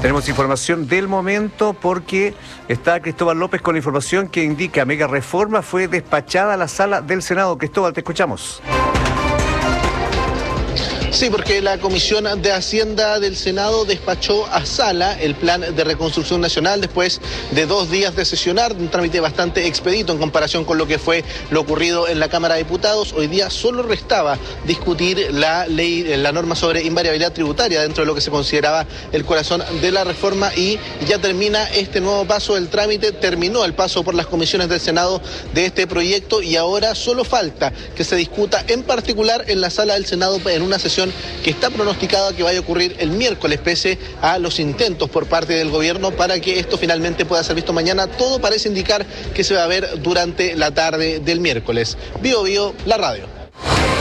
Tenemos información del momento porque está Cristóbal López con la información que indica mega reforma fue despachada a la sala del Senado. Cristóbal, te escuchamos. Sí, porque la Comisión de Hacienda del Senado despachó a sala el plan de reconstrucción nacional después de 2 días de sesionar, un trámite bastante expedito en comparación con lo que fue lo ocurrido en la Cámara de Diputados. Hoy día solo restaba discutir la norma sobre invariabilidad tributaria dentro de lo que se consideraba el corazón de la reforma, y ya termina este nuevo paso del trámite. Terminó el paso por las comisiones del Senado de este proyecto y ahora solo falta que se discuta en particular en la sala del Senado en una sesión que está pronosticada que vaya a ocurrir el miércoles, pese a los intentos por parte del gobierno para que esto finalmente pueda ser visto mañana. Todo parece indicar que se va a ver durante la tarde del miércoles. Bio, la radio.